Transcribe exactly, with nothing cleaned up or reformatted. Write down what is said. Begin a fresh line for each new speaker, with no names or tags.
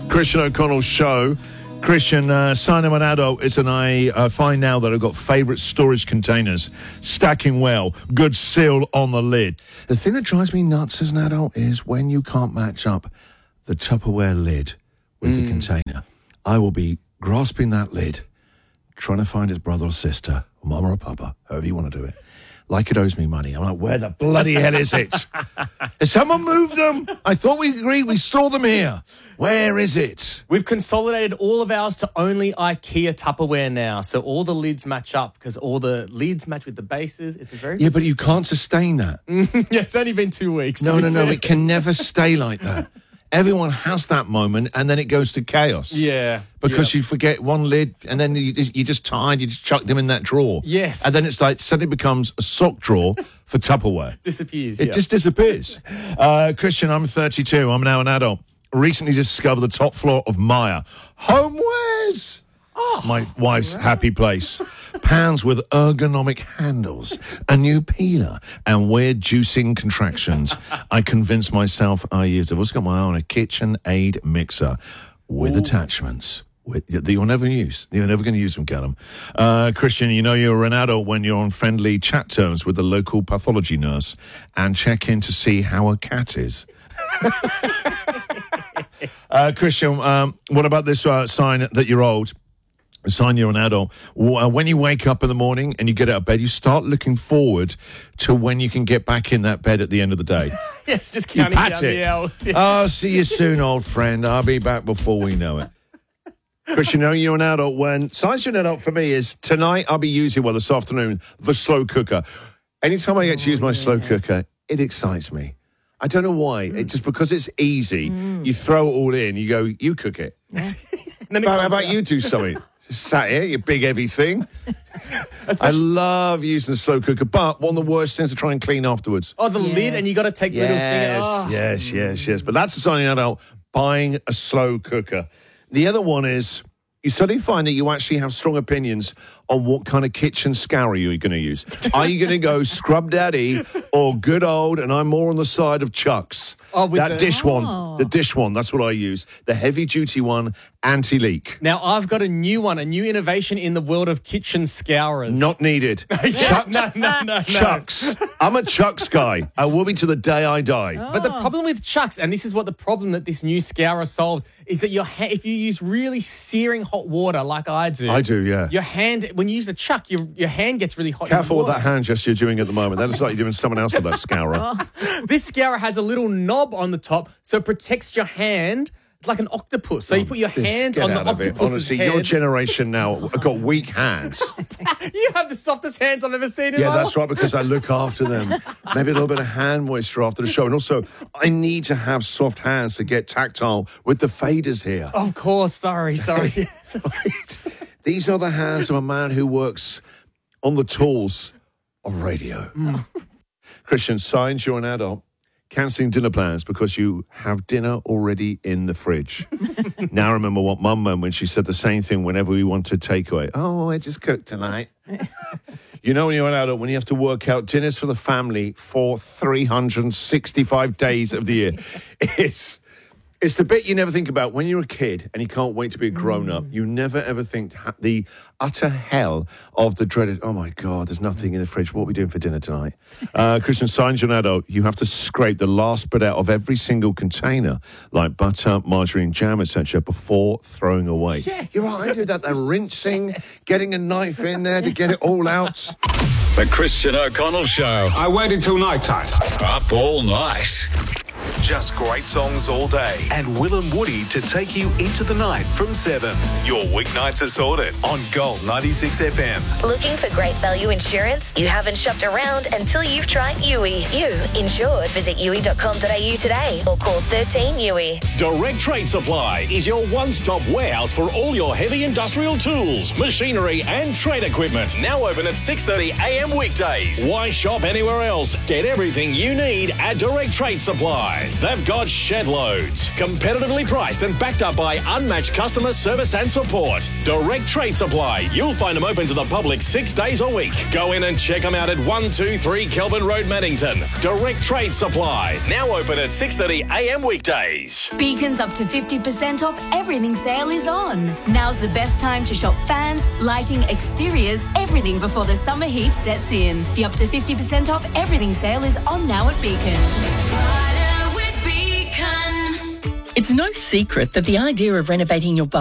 Christian O'Connell's show. Christian, uh, sign I'm an adult is and I uh, find now that I've got favourite storage containers, stacking well, good seal on the lid. The thing that drives me nuts as an adult is when you can't match up the Tupperware lid with mm. the container. I will be grasping that lid, trying to find his brother or sister, or mama or papa, however you want to do it, like it owes me money. I'm like, where the bloody hell is it? Has someone moved them? I thought we agreed we store them here. Where is it?
We've consolidated all of ours to only IKEA Tupperware now, so all the lids match up because all the lids match with the bases. It's a very
yeah, but you can't sustain that.
Yeah, it's only been two weeks.
No, no, no. It can never stay like that. Everyone has that moment, and then it goes to chaos.
Yeah.
Because
yep.
you forget one lid, and then you, you're just tired, you just chuck them in that drawer.
Yes.
And then it's like, suddenly becomes a sock drawer for Tupperware.
Disappears,
It
yeah.
just disappears. uh, Christian, I'm thirty-two. I'm now an adult. Recently discovered the top floor of Maya. Homewares! Oh, my wife's right. happy place. Pans with ergonomic handles, a new peeler, and weird juicing contractions. I convinced myself I used it. What's got my own? A KitchenAid mixer with Ooh. attachments with, that you'll never use. You're never going to use them, Callum. Uh, Christian, you know you're an adult when you're on friendly chat terms with the local pathology nurse and check in to see how a cat is. uh, Christian, um, what about this uh, sign that you're old? A sign you're an adult. When you wake up in the morning and you get out of bed, you start looking forward to when you can get back in that bed at the end of the day.
Yes, just counting down it. the hours. Yeah.
Oh, see you soon, old friend. I'll be back before we know it. Christian, you know you're an adult when... Signs you're an adult for me is tonight I'll be using, well, this afternoon, the slow cooker. Anytime I get to use my oh, yeah. slow cooker, it excites me. I don't know why. Mm. It's just because it's easy. Mm. You throw it all in. You go, you cook it. Yeah. Then it how about out. you do something? Just sat here, you big heavy thing. I love using the slow cooker, but one of the worst things to try and clean afterwards.
Oh, the yes. lid, and you got to take the
yes.
little thing. Oh.
Yes, yes, yes. But that's a sign you're an adult, buying a slow cooker. The other one is you suddenly find that you actually have strong opinions on what kind of kitchen scourer you're going to use. Are you going to go Scrub Daddy or good old, and I'm more on the side of Chuck's? Oh, with that the, dish oh. one, the dish one, that's what I use. The heavy-duty one, anti-leak.
Now, I've got a new one, a new innovation in the world of kitchen scourers.
Not needed.
Chuck's. No, no, no, no.
Chuck's. I'm a Chuck's guy. I will be to the day I die.
Oh. But the problem with Chuck's, and this is what the problem that this new scourer solves, is that your ha- if you use really searing hot water like I do.
I do, yeah.
Your hand, when you use the Chuck, your, your hand gets really hot.
Careful with that hand gesture you're doing at the moment. That looks like you're doing someone else with that scourer.
Oh. This scourer has a little knob on the top, so it protects your hand like an octopus. So you put your
this,
hand on the octopus's
Honestly,
head.
your generation now have got weak hands.
You have the softest hands I've ever seen in
Yeah,
my
that's
life.
right, because I look after them. Maybe a little bit of hand moisture after the show. And also, I need to have soft hands to get tactile with the faders here.
Of course, sorry, sorry.
These are the hands of a man who works on the tools of radio. Mm. Christian, signs you're an adult. Cancelling dinner plans because you have dinner already in the fridge. Now I remember what Mum meant when she said the same thing whenever we wanted takeaway. Oh, I just cooked tonight. You know when you're an adult, when you have to work out dinners for the family for three hundred sixty-five days of the year. It's, it's the bit you never think about. When you're a kid and you can't wait to be a grown-up, mm. you never ever think the utter hell of the dreaded, oh my God, there's nothing in the fridge. What are we doing for dinner tonight? Uh, Christian, signs you're an adult, you have to scrape the last bit out of every single container, like butter, margarine, jam, et cetera, before throwing away.
Yes.
You're right, I do that. The rinsing, getting a knife in there to get it all out.
The Christian O'Connell Show.
I waited till night time.
Up all night.
Just great songs all day. And Will and Woody to take you into the night from seven. Your weeknights are sorted on Gold ninety-six F M.
Looking for great value insurance? You haven't shopped around until you've tried U I. You insured. Visit U I dot com dot a u today or call thirteen U I.
Direct Trade Supply is your one-stop warehouse for all your heavy industrial tools, machinery and trade equipment. Now open at six thirty a m weekdays. Why shop anywhere else? Get everything you need at Direct Trade Supply. And they've got shed loads. Competitively priced and backed up by unmatched customer service and support. Direct Trade Supply. You'll find them open to the public six days a week. Go in and check them out at one two three Kelvin Road, Mannington. Direct Trade Supply. Now open at six thirty a m weekdays.
Beacon's up to fifty percent off everything sale is on. Now's the best time to shop fans, lighting, exteriors, everything before the summer heat sets in. The up to fifty percent off everything sale is on now at Beacon.
It's no secret that the idea of renovating your